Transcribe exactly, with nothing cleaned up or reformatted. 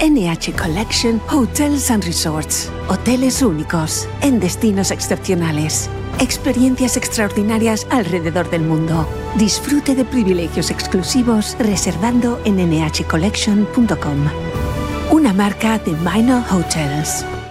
N H Collection Hotels and Resorts. Hoteles únicos, en destinos excepcionales. Experiencias extraordinarias alrededor del mundo. Disfrute de privilegios exclusivos reservando en n h collection punto com. Una marca de Minor Hotels.